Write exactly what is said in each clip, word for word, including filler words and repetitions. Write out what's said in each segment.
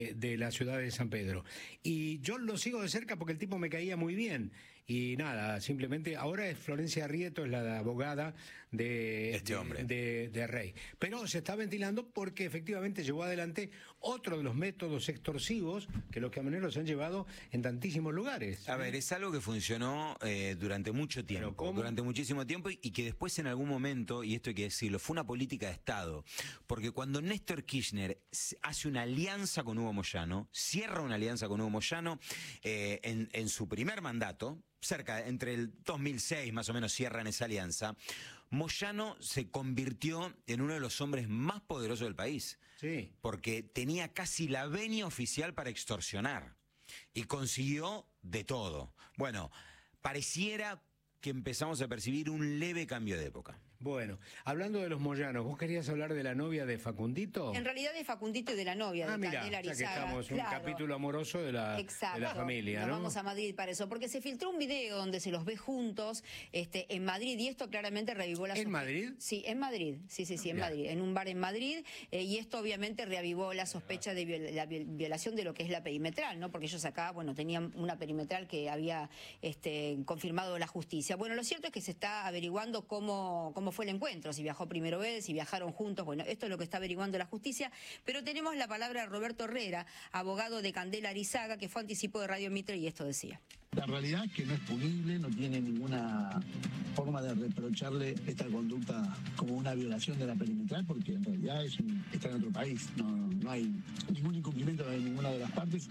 de la ciudad de San Pedro. Y yo lo sigo de cerca porque el tipo me caía muy bien. Y nada, simplemente ahora es Florencia Rieto, es la abogada de este hombre. De, de, de Rey. Pero se está ventilando porque efectivamente llevó adelante otro de los métodos extorsivos que los camioneros han llevado en tantísimos lugares. A ver, es algo que funcionó eh, durante mucho tiempo, durante muchísimo tiempo, y, y que después en algún momento, y esto hay que decirlo, fue una política de Estado. Porque cuando Néstor Kirchner hace una alianza con Hugo Moyano, cierra una alianza con Hugo Moyano eh, en, en su primer mandato, cerca, entre el dos mil seis más o menos cierran esa alianza, Moyano se convirtió en uno de los hombres más poderosos del país. Sí. Porque tenía casi la venia oficial para extorsionar. Y consiguió de todo. Bueno, pareciera que empezamos a percibir un leve cambio de época. Bueno, hablando de los Moyanos, ¿vos querías hablar de la novia de Facundito? En realidad de Facundito y de la novia, ah, de mira, Candela Arizaga. Ya que estamos en claro. un capítulo amoroso de la, Exacto. de la familia, Nos ¿no? vamos a Madrid para eso, porque se filtró un video donde se los ve juntos este, en Madrid, y esto claramente revivó la... ¿En Madrid? Sí, en Madrid, sí, sí, sí, en ya. Madrid, en un bar en Madrid, eh, y esto obviamente reavivó la sospecha de viol la violación de lo que es la perimetral, ¿no? Porque ellos acá, bueno, tenían una perimetral que había este, confirmado la justicia. Bueno, lo cierto es que se está averiguando cómo, cómo fue el encuentro, si viajó primero él, si viajaron juntos, bueno, esto es lo que está averiguando la justicia, pero tenemos la palabra de Roberto Herrera, abogado de Candela Arizaga, que fue anticipo de Radio Mitre, y esto decía. La realidad es que no es punible, no tiene ninguna forma de reprocharle esta conducta como una violación de la perimetral, porque en realidad es un, está en otro país, no, no hay ningún incumplimiento de ninguna de las partes.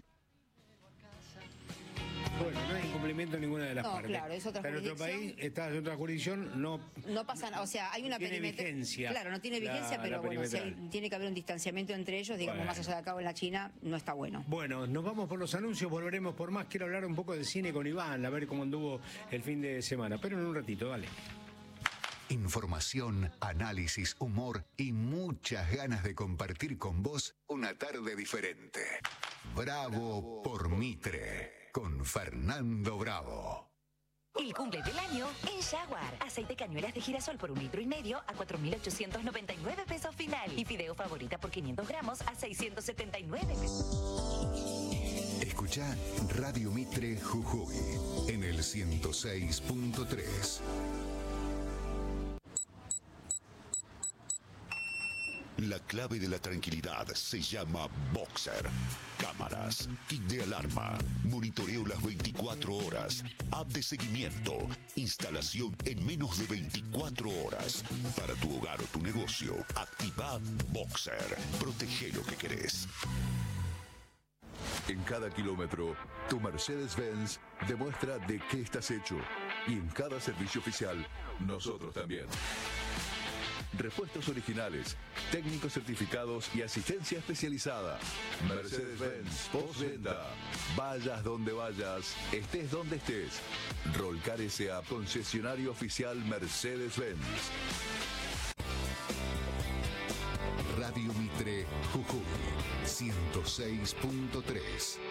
Bueno, no hay incumplimiento en ninguna de las no, partes. Claro, es otra pero en otro país, está en otra jurisdicción, no... No pasa, o sea, hay una tiene vigencia. Claro, no tiene vigencia, la, pero la bueno, si hay, tiene que haber un distanciamiento entre ellos, digamos, bueno. Más allá de acá o en la China, no está bueno. Bueno, nos vamos por los anuncios, volveremos por más. Quiero hablar un poco de cine con Iván, a ver cómo anduvo el fin de semana, pero en un ratito, dale. Información, análisis, humor y muchas ganas de compartir con vos una tarde diferente. Bravo por Mitre, con Fernando Bravo. El cumple del año en Jaguar. Aceite cañuelas de girasol por un litro y medio a cuatro mil ochocientos noventa y nueve pesos final. Y fideo favorita por quinientos gramos a seiscientos setenta y nueve pesos. Escuchá Radio Mitre Jujuy en el ciento seis punto tres. La clave de la tranquilidad se llama Boxer. Cámaras, kit de alarma, monitoreo las veinticuatro horas, app de seguimiento, instalación en menos de veinticuatro horas. Para tu hogar o tu negocio, activa Boxer. Protege lo que querés. En cada kilómetro, tu Mercedes-Benz demuestra de qué estás hecho. Y en cada servicio oficial, nosotros también. Repuestos originales, técnicos certificados y asistencia especializada. Mercedes-Benz postventa. Vayas donde vayas, estés donde estés. Rolcar S A, concesionario oficial Mercedes-Benz. Radio Mitre Jujuy ciento seis punto tres.